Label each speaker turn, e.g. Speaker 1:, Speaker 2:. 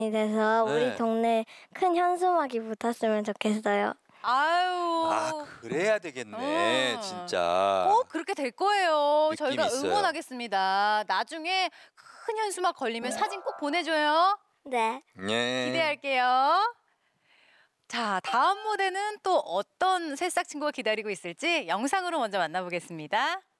Speaker 1: 돼서 우리
Speaker 2: 네.
Speaker 1: 동네에 큰 현수막이 붙었으면 좋겠어요.
Speaker 3: 아유.
Speaker 2: 아, 그래야 되겠네, 진짜.
Speaker 3: 꼭 그렇게 될 거예요.
Speaker 2: 느낌
Speaker 3: 저희가
Speaker 2: 있어요.
Speaker 3: 응원하겠습니다. 나중에 큰 현수막 걸리면 사진 꼭 보내줘요.
Speaker 1: 네.
Speaker 2: 예.
Speaker 3: 기대할게요. 자, 다음 무대는 또 어떤 새싹 친구가 기다리고 있을지 영상으로 먼저 만나보겠습니다.